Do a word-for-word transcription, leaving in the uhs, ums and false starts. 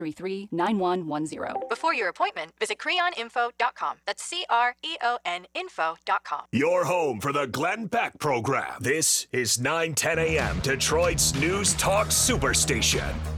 three three, nine one one zero. Before your appointment, visit creon info dot com. That's C R E O N info dot com. Your home for the Glenn Beck Program. This is nine ten a.m. Detroit's News Talk Superstation.